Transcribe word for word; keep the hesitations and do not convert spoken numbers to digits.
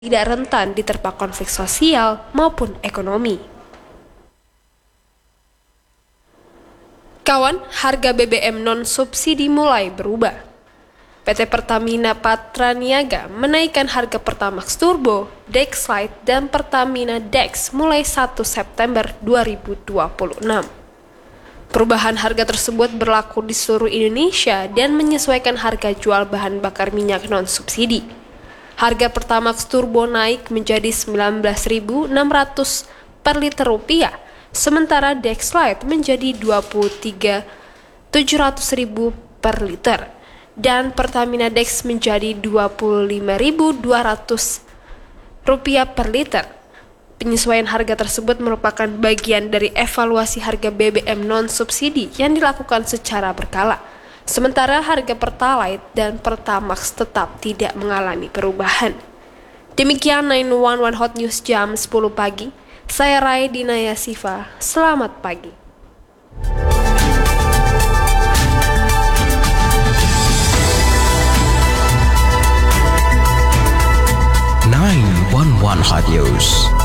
tidak rentan diterpa konflik sosial maupun ekonomi. Kawan, harga B B M non-subsidi mulai berubah. P T Pertamina Patraniaga menaikkan harga Pertamax Turbo, Dexlite, dan Pertamina Dex mulai satu September dua ribu dua puluh enam. Perubahan harga tersebut berlaku di seluruh Indonesia dan menyesuaikan harga jual bahan bakar minyak non-subsidi. Harga Pertamax Turbo naik menjadi sembilan belas ribu enam ratus per liter rupiah, sementara Dexlite menjadi dua puluh tiga ribu tujuh ratus per liter, dan Pertamina Dex menjadi dua puluh lima ribu dua ratus rupiah per liter. Penyesuaian harga tersebut merupakan bagian dari evaluasi harga B B M non-subsidi yang dilakukan secara berkala. Sementara harga Pertalite dan Pertamax tetap tidak mengalami perubahan. Demikian sembilan satu satu Hot News jam sepuluh pagi. Saya Rai Dinaya Siva. Selamat pagi. sembilan satu satu Hot News.